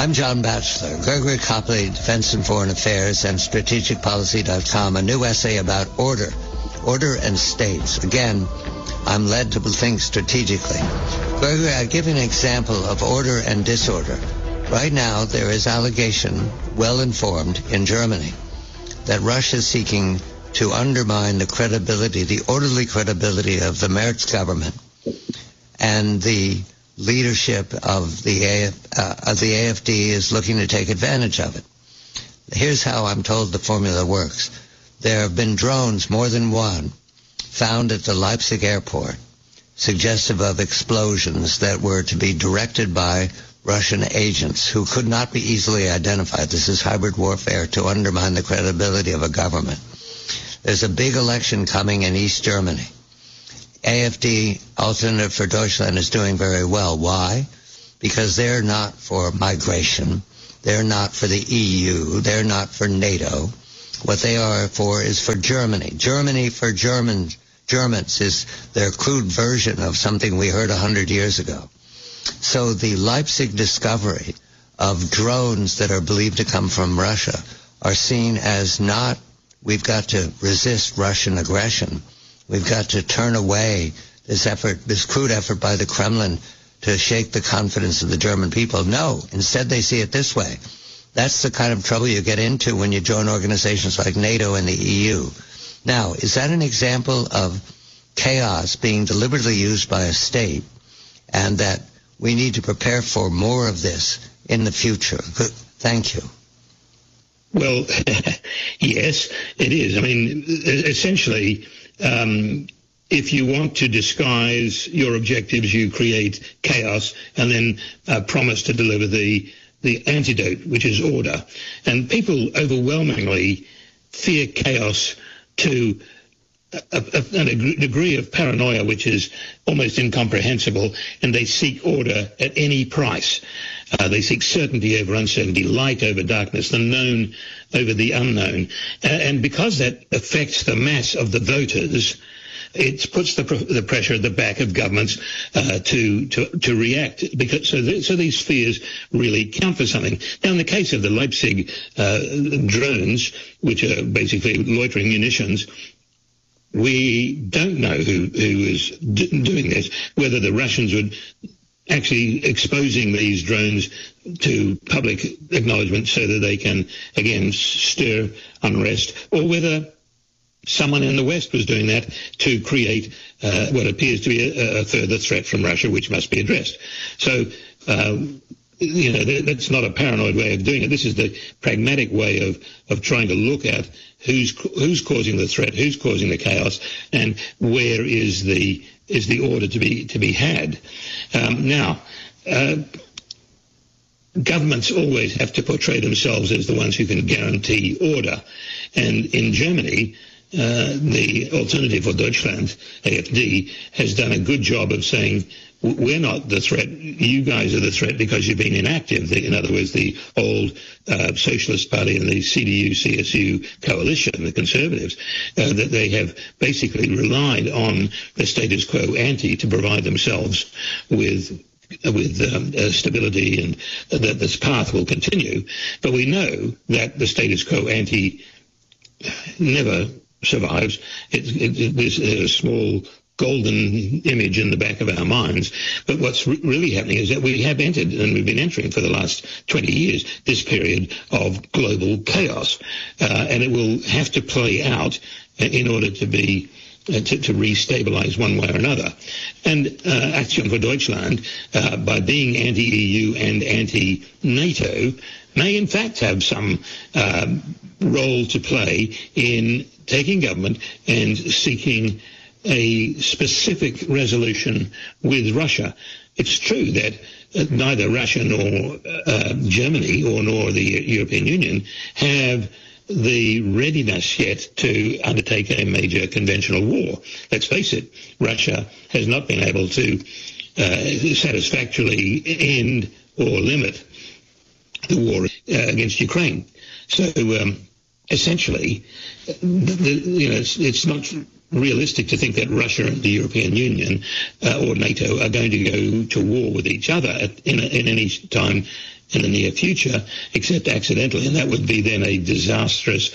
I'm John Batchelor, Gregory Copley, Defense and Foreign Affairs, and StrategicPolicy.com, a new essay about order and states. Again, I'm led to think strategically. Gregory, I'll give you an example of order and disorder. Right now, there is allegation, well-informed, in Germany, that Russia is seeking to undermine the credibility, the orderly credibility of the Merz government and the leadership of the AfD is looking to take advantage of it. Here's how I'm told the formula works. There have been drones, more than one, found at the Leipzig airport, suggestive of explosions that were to be directed by Russian agents who could not be easily identified. This is hybrid warfare to undermine the credibility of a government. There's a big election coming in East Germany. AfD, Alternative for Deutschland, is doing very well. Why? Because they're not for migration. They're not for the EU. They're not for NATO. What they are for is for Germany. Germany for Germans is their crude version of something we heard 100 years ago. So the Leipzig discovery of drones that are believed to come from Russia are seen as not, we've got to resist Russian aggression. We've got to turn away this crude effort by the Kremlin to shake the confidence of the German people. No, instead they see it this way. That's the kind of trouble you get into when you join organizations like NATO and the EU. Now, is that an example of chaos being deliberately used by a state, and that we need to prepare for more of this in the future? Thank you. Well, yes, it is. I mean, essentially, if you want to disguise your objectives, you create chaos and then promise to deliver the antidote, which is order. And people overwhelmingly fear chaos to a degree of paranoia which is almost incomprehensible, and they seek order at any price. They seek certainty over uncertainty, light over darkness, the known over the unknown. And because that affects the mass of the voters, it puts the pressure at the back of governments to react. Because so these fears really count for something. Now, in the case of the Leipzig drones, which are basically loitering munitions, we don't know who is doing this, whether the Russians would actually exposing these drones to public acknowledgement so that they can, again, stir unrest, or whether someone in the West was doing that to create what appears to be a further threat from Russia, which must be addressed. So, that's not a paranoid way of doing it. This is the pragmatic way of trying to look at who's causing the threat, who's causing the chaos, and where is the order to be had. Now, governments always have to portray themselves as the ones who can guarantee order, and in Germany, the Alternative for Deutschland, AfD, has done a good job of saying, we're not the threat, you guys are the threat because you've been inactive. In other words, the old Socialist Party and the CDU-CSU coalition, the Conservatives, that they have basically relied on the status quo ante to provide themselves with stability, and that this path will continue. But we know that the status quo ante never survives. There's a small golden image in the back of our minds. But what's really happening is that we have entered, and we've been entering for the last 20 years, this period of global chaos. And it will have to play out in order to be to restabilize one way or another. And Action for Deutschland, by being anti-EU and anti-NATO, may in fact have some role to play in taking government and seeking a specific resolution with Russia. It's true that neither Russia nor Germany nor the European Union have the readiness yet to undertake a major conventional war. Let's face it, Russia has not been able to satisfactorily end or limit the war against Ukraine. So essentially, it's not realistic to think that Russia and the European Union or NATO are going to go to war with each other in any time in the near future, except accidentally, and that would be then a disastrous,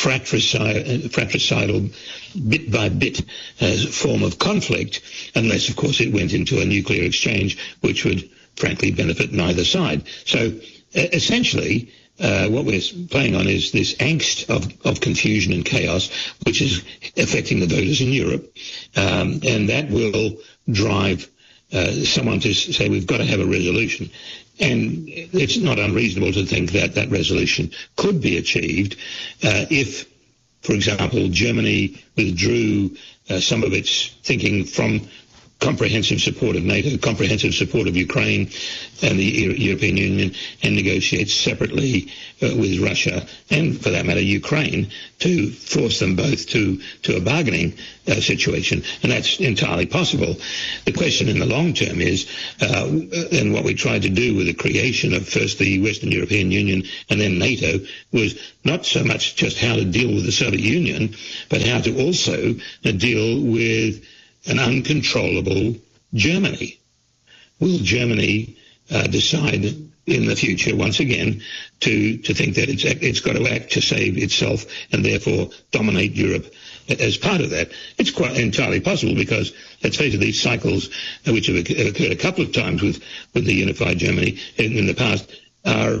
fratricidal, bit-by-bit form of conflict, unless, of course, it went into a nuclear exchange, which would, frankly, benefit neither side. So, essentially, what we're playing on is this angst of confusion and chaos, which is affecting the voters in Europe, and that will drive someone to say we've got to have a resolution. And it's not unreasonable to think that that resolution could be achieved if, for example, Germany withdrew some of its thinking from comprehensive support of NATO, comprehensive support of Ukraine and the European Union, and negotiates separately with Russia and, for that matter, Ukraine, to force them both to a bargaining situation. And that's entirely possible. The question in the long term is, and what we tried to do with the creation of first the Western European Union and then NATO, was not so much just how to deal with the Soviet Union, but how to also deal with an uncontrollable Germany. Will Germany decide in the future, once again, to think that it's got to act to save itself and therefore dominate Europe as part of that? It's quite entirely possible, because, let's face it, these cycles, which have occurred a couple of times with the unified Germany in the past, are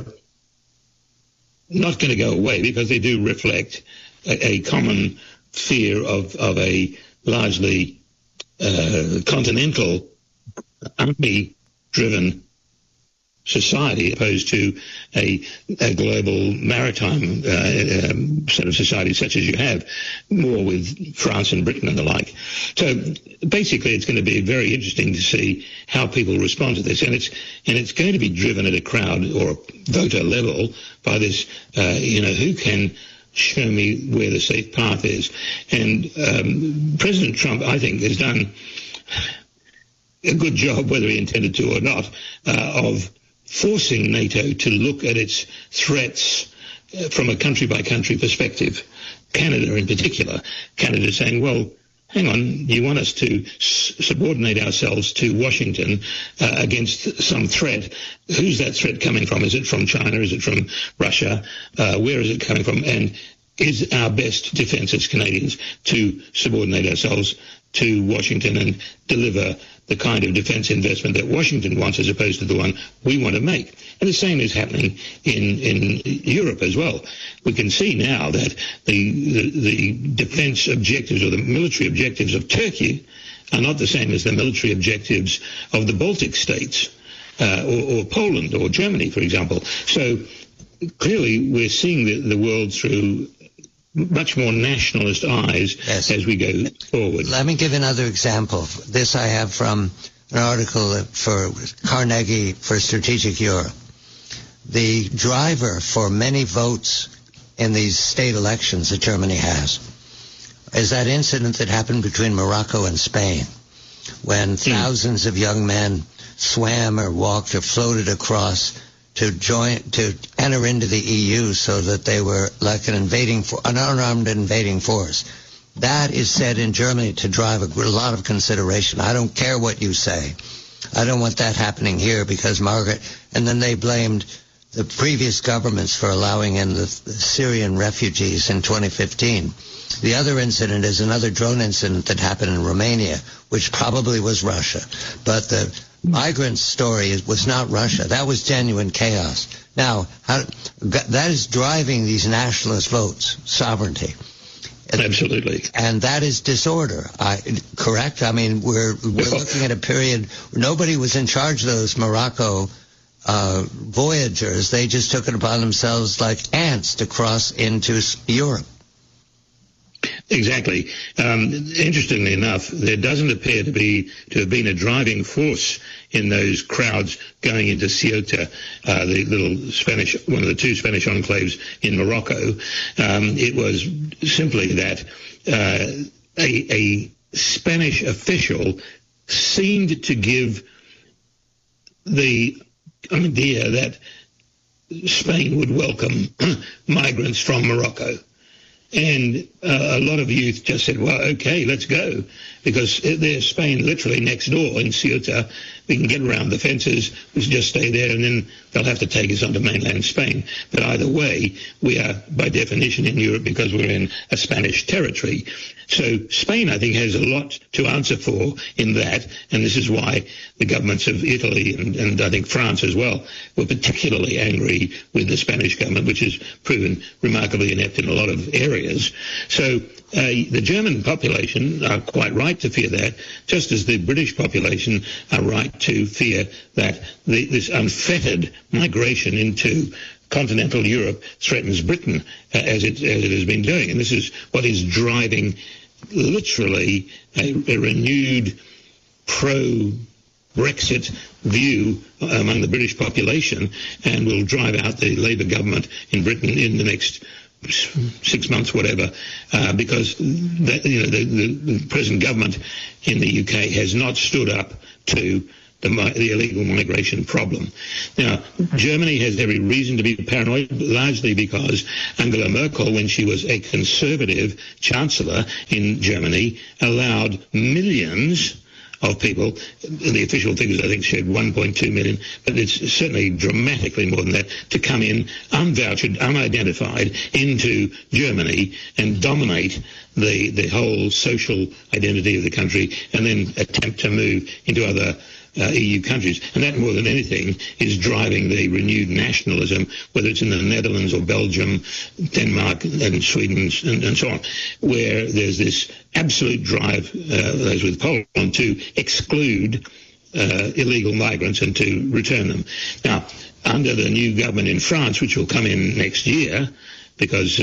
not going to go away, because they do reflect a common fear of a largely continental, army-driven society, opposed to a global maritime sort of society such as you have, more with France and Britain and the like. So basically, it's going to be very interesting to see how people respond to this, and it's going to be driven at a crowd or voter level by this, who can show me where the safe path is. And President Trump, I think, has done a good job, whether he intended to or not, of forcing NATO to look at its threats from a country-by-country perspective. Canada in particular. Canada saying, well, hang on, you want us to subordinate ourselves to Washington against some threat. Who's that threat coming from? Is it from China? Is it from Russia? Where is it coming from? And is our best defense as Canadians to subordinate ourselves to Washington and deliver the kind of defense investment that Washington wants, as opposed to the one we want to make? And the same is happening in Europe as well. We can see now that the defense objectives or the military objectives of Turkey are not the same as the military objectives of the Baltic states or Poland or Germany, for example. So clearly we're seeing the world through much more nationalist eyes, yes, as we go forward. Let me give another example. This I have from an article for Carnegie for Strategic Europe. The driver for many votes in these state elections that Germany has is that incident that happened between Morocco and Spain, when thousands of young men swam or walked or floated across to enter into the EU, so that they were like an unarmed invading force. That is said in Germany to drive a lot of consideration. I don't care what you say. I don't want that happening here because Margaret... And then they blamed the previous governments for allowing in the Syrian refugees in 2015. The other incident is another drone incident that happened in Romania, which probably was Russia. But the migrant story was not Russia. That was genuine chaos. Now, that is driving these nationalist votes, sovereignty. Absolutely. And that is disorder, correct? I mean, we're looking at a period where nobody was in charge of those Morocco voyagers. They just took it upon themselves like ants to cross into Europe. Exactly. Interestingly enough, there doesn't appear to have been a driving force in those crowds going into Ceuta, the little one of the two Spanish enclaves in Morocco. It was simply that a Spanish official seemed to give the idea that Spain would welcome migrants from Morocco. And a lot of youth just said, well, okay, let's go, because there's Spain literally next door in Ceuta, we can get around the fences, we just stay there, and then they'll have to take us onto mainland Spain. But either way, we are by definition in Europe because we're in a Spanish territory. So Spain, I think, has a lot to answer for in that, and this is why the governments of Italy and I think France as well were particularly angry with the Spanish government, which has proven remarkably inept in a lot of areas. So the German population are quite right to fear that, just as the British population are right to fear that this unfettered migration into continental Europe threatens Britain as it has been doing. And this is what is driving literally a renewed pro-Brexit view among the British population, and will drive out the Labour government in Britain in the next 6 months, whatever, because the present government in the UK has not stood up to the illegal migration problem. Now, Germany has every reason to be paranoid, largely because Angela Merkel, when she was a conservative chancellor in Germany, allowed millions of people, the official figures I think said 1.2 million, but it's certainly dramatically more than that, to come in unvouched, unidentified into Germany and dominate the whole social identity of the country, and then attempt to move into other EU countries. And that, more than anything, is driving the renewed nationalism, whether it's in the Netherlands or Belgium, Denmark and Sweden and so on, where there's this absolute drive, as with Poland, to exclude illegal migrants and to return them. Now, under the new government in France, which will come in next year, because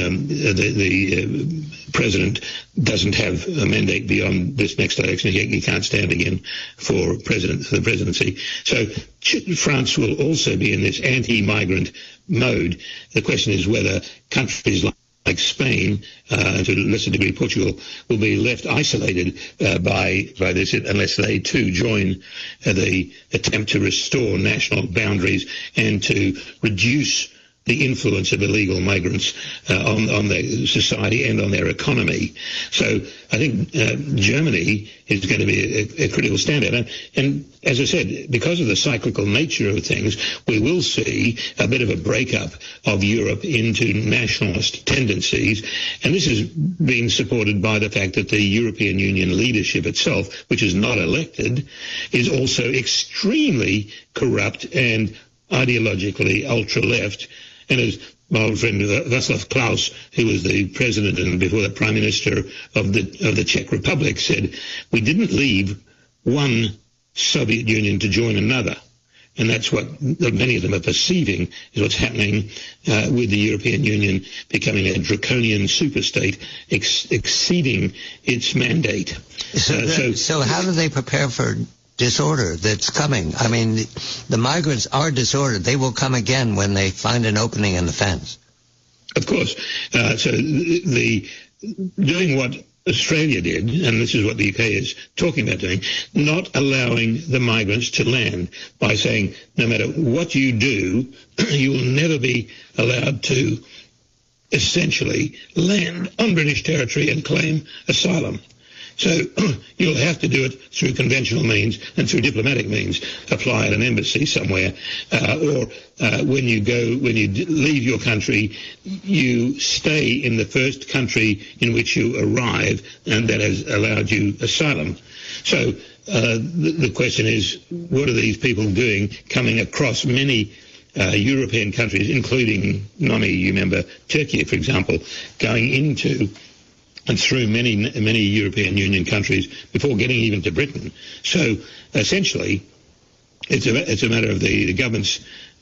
the president doesn't have a mandate beyond this next election. He can't stand again for the presidency. So France will also be in this anti-migrant mode. The question is whether countries like Spain, to a lesser degree Portugal, will be left isolated by this unless they too join the attempt to restore national boundaries and to reduce the influence of illegal migrants on their society and on their economy. So I think Germany is going to be a critical standout. And as I said, because of the cyclical nature of things, we will see a bit of a breakup of Europe into nationalist tendencies. And this is being supported by the fact that the European Union leadership itself, which is not elected, is also extremely corrupt and ideologically ultra-left. And as my old friend Václav Klaus, who was the president and before that prime minister of the Czech Republic, said, we didn't leave one Soviet Union to join another. And that's what many of them are perceiving is what's happening with the European Union becoming a draconian superstate, exceeding its mandate. So how do they prepare for disorder that's coming? I mean, the migrants are disordered. They will come again when they find an opening in the fence. Of course. So the doing what Australia did, and this is what the UK is talking about doing, not allowing the migrants to land by saying, no matter what you do, you will never be allowed to essentially land on British territory and claim asylum. So you'll have to do it through conventional means and through diplomatic means, apply at an embassy somewhere, or when you leave your country, you stay in the first country in which you arrive, and that has allowed you asylum. So the question is, what are these people doing coming across many European countries, including non-EU member Turkey, for example, going into and through many European Union countries before getting even to Britain. So essentially, it's a matter of the governments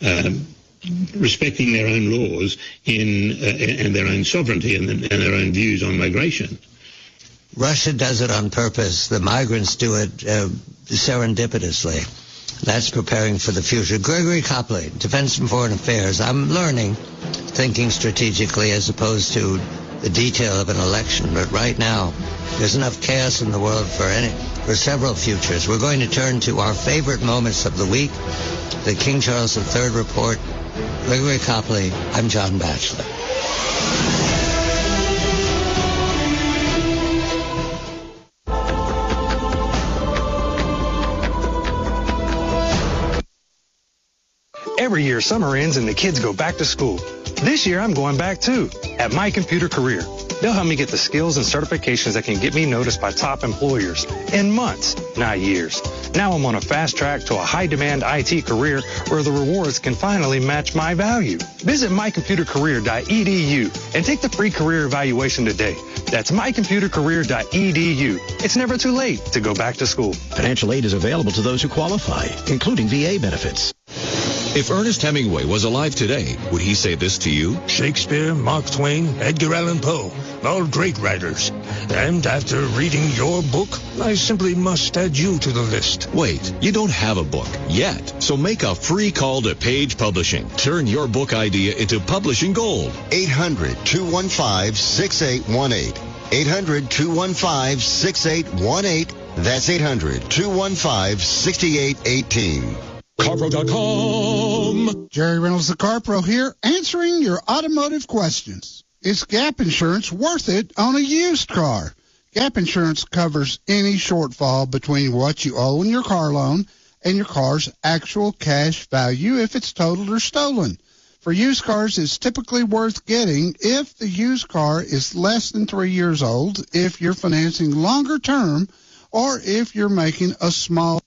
respecting their own laws and their own sovereignty and their own views on migration. Russia does it on purpose. The migrants do it serendipitously. That's preparing for the future. Gregory Copley, Defense and Foreign Affairs. I'm learning thinking strategically as opposed to the detail of an election, but right now there's enough chaos in the world for several futures. We're going to turn to our favorite moments of the week, the King Charles III report. Gregory Copley, I'm John Batchelor. Every year, summer ends and the kids go back to school. This year, I'm going back too, at My Computer Career. They'll help me get the skills and certifications that can get me noticed by top employers in months, not years. Now I'm on a fast track to a high-demand IT career where the rewards can finally match my value. Visit mycomputercareer.edu and take the free career evaluation today. That's mycomputercareer.edu. It's never too late to go back to school. Financial aid is available to those who qualify, including VA benefits. If Ernest Hemingway was alive today, would he say this to you? Shakespeare, Mark Twain, Edgar Allan Poe, all great writers. And after reading your book, I simply must add you to the list. Wait, you don't have a book yet, so make a free call to Page Publishing. Turn your book idea into publishing gold. 800-215-6818. 800-215-6818. That's 800-215-6818. CarPro.com. Jerry Reynolds, the CarPro here, answering your automotive questions. Is gap insurance worth it on a used car? Gap insurance covers any shortfall between what you owe in your car loan and your car's actual cash value if it's totaled or stolen. For used cars, it's typically worth getting if the used car is less than 3 years old, if you're financing longer term, or if you're making a small